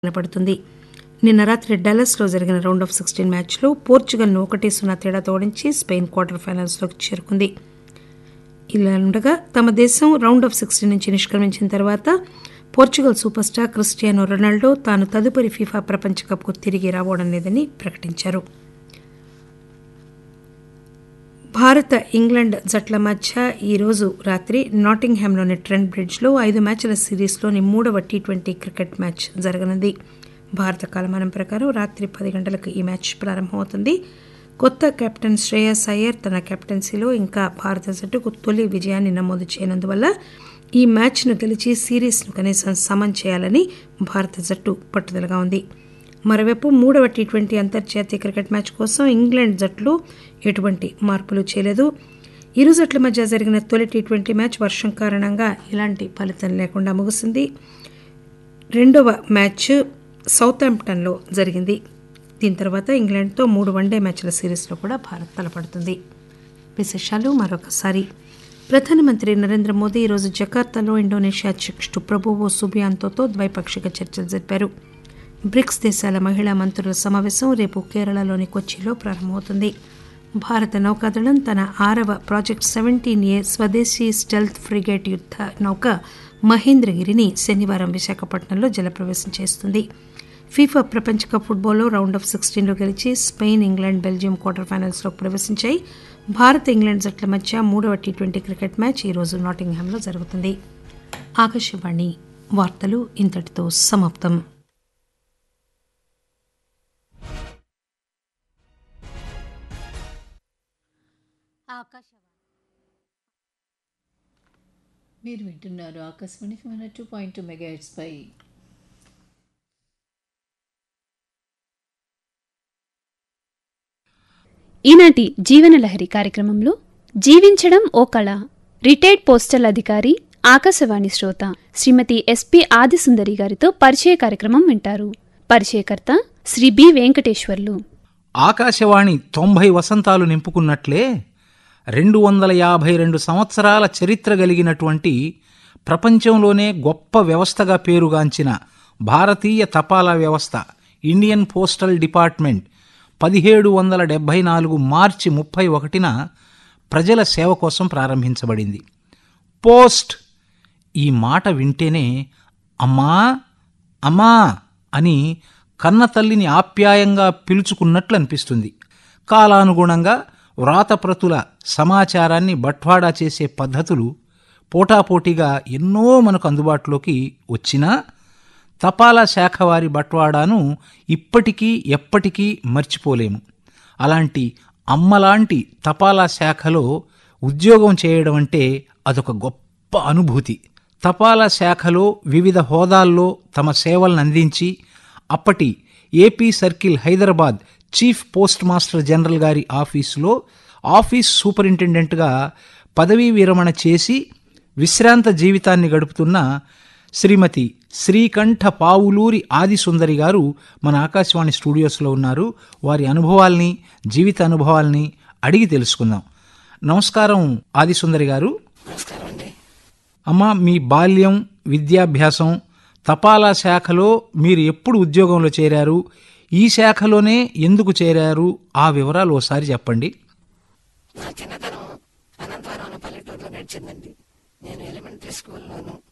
బలపడుతుంది. నిన్న రాత్రి డల్లస్లో జరిగిన రౌండ్ ఆఫ్ 16 మ్యాచ్లో పోర్చుగల్ను 1-0 తేడాతో ఓడించి స్పెయిన్ క్వార్టర్ ఫైనల్స్లోకి చేరుకుంది. ఇలా ఉండగా తమ దేశం రౌండ్ ఆఫ్ 16 నుంచి నిష్క్రమించిన తర్వాత Portugal super star Cristiano Ronaldo తాను తదుపరి ఫీఫా ప్రపంచ కప్కు తిరిగి రావడం లేదని ప్రకటించారు. భారత ఇంగ్లాండ్ జట్ల మధ్య ఈరోజు రాత్రి నాటింగ్హామ్లోని ట్రెంట్ బ్రిడ్జ్లో 5 మ్యాచ్ల సిరీస్లోని 3వ టీ20 క్రికెట్ మ్యాచ్ జరగనుంది. భారత కాలమానం ప్రకారం రాత్రి 10 గంటలకు ఈ మ్యాచ్ ప్రారంభమవుతుంది. కొత్త కెప్టెన్ శ్రేయస్ అయ్యర్ తన కెప్టెన్సీలో ఇంకా భారత జట్టుకు తొలి విజయాన్ని నమోదు చేయనందువల్ల ఈ మ్యాచ్ను గెలిచి సిరీస్ను కనీసం సమన్ చేయాలని భారత జట్టు పట్టుదలగా ఉంది. మరోవైపు 3వ టీ20 అంతర్జాతీయ క్రికెట్ మ్యాచ్ కోసం ఇంగ్లాండ్ జట్లు ఎటువంటి మార్పులు చేయలేదు. ఇరు జట్ల మధ్య జరిగిన తొలి టీ20 మ్యాచ్ వర్షం కారణంగా ఎలాంటి ఫలితం లేకుండా ముగిసింది. రెండవ మ్యాచ్ సౌతాంప్టన్లో జరిగింది. దీని తర్వాత ఇంగ్లాండ్తో 3 వన్డే మ్యాచ్ల సిరీస్లో కూడా భారత్ తలపడుతుంది. విశేషాలు మరొకసారి. ప్రధానమంత్రి నరేంద్ర మోదీ ఈరోజు జకార్తాలో ఇండోనేషియా అధ్యక్షుడు ప్రభువో సుబియాంతోతో ద్వైపాక్షిక చర్చలు జరిపారు. బ్రిక్స్ దేశాల మహిళా మంత్రుల సమావేశం రేపు కేరళలోని కొచ్చిలో ప్రారంభమవుతుంది. భారత నౌకాదళం తన 6వ ప్రాజెక్ట్ 17A స్వదేశీ స్టెల్త్ ఫ్రిగేట్ యుద్ధ నౌక మహేంద్రగిరిని శనివారం విశాఖపట్నంలో జలప్రవేశం చేస్తుంది. ఫీఫా ప్రపంచ కప్ ఫుట్బాల్లో రౌండ్ ఆఫ్ 16లో గెలిచి Spain, England, Belgium quarter ఫైనల్స్లోకి ప్రవేశించాయి. Bharat, England జట్ల మధ్య 3వ టీ20 క్రికెట్ మ్యాచ్ ఈరోజు నాటింగ్హామ్లో జరుగుతుంది. ఆకాశవాణి వార్తలు ఇంతటితో సమాప్తం. మీరు వింటున్నారు ఆకాశవాణి 2.2 మెగాహెర్ట్జ్ పై. ఈనాటి జీవనలహరి కార్యక్రమంలో జీవించడం ఓ కళ, రిటైర్డ్ పోస్టల్ అధికారి, ఆకాశవాణి శ్రోత శ్రీమతి ఎస్పి ఆదిసుందరి గారితో పరిచయ కార్యక్రమం వింటారు. పరిచయకర్త శ్రీ బి వెంకటేశ్వర్లు. ఆకాశవాణి 90 వసంతాలు నింపుకున్నట్లే 252 సంవత్సరాల చరిత్ర కలిగినటువంటి ప్రపంచంలోనే గొప్ప వ్యవస్థగా పేరుగాంచిన భారతీయ తపాలా వ్యవస్థ ఇండియన్ పోస్టల్ డిపార్ట్మెంట్ 1774 మార్చి 31న ప్రజల సేవ కోసం ప్రారంభించబడింది. పోస్ట్ ఈ మాట వింటేనే అమ్మా అమ్మా అని కన్నతల్లిని ఆప్యాయంగా పిలుచుకున్నట్లు అనిపిస్తుంది. కాలానుగుణంగా వ్రాతప్రతుల సమాచారాన్ని బట్వాడా చేసే పద్ధతులు పోటాపోటీగా ఎన్నో మనకు అందుబాటులోకి వచ్చినా తపాలా శాఖ వారి బట్వాడాను ఇప్పటికీ ఎప్పటికీ మర్చిపోలేము. అలాంటి అమ్మలాంటి తపాలా శాఖలో ఉద్యోగం చేయడం అంటే అదొక గొప్ప అనుభూతి. తపాలా శాఖలో వివిధ హోదాల్లో తమ సేవలను అందించి అప్పటి AP circle Hyderabad chief post master general గారి ఆఫీసులో ఆఫీస్ సూపరింటెండెంట్గా పదవీ విరమణ చేసి విశ్రాంత జీవితాన్ని గడుపుతున్న శ్రీమతి శ్రీకంఠ పావులూరి ఆదిసుందరి గారు మన ఆకాశవాణి స్టూడియోస్లో ఉన్నారు. వారి అనుభవాల్ని, జీవిత అనుభవాల్ని అడిగి తెలుసుకుందాం. నమస్కారం ఆదిసుందరి గారు. అమ్మ, మీ బాల్యం, విద్యాభ్యాసం, తపాలా శాఖలో మీరు ఎప్పుడు ఉద్యోగంలో చేరారు, ఈ శాఖలోనే ఎందుకు చేరారు, ఆ వివరాలు ఓసారి చెప్పండి. నా చిన్నతనం అనంతవరం పల్లెటూరులో నడిచిందండి. నేను ఎలిమెంటరీ స్కూల్లోను,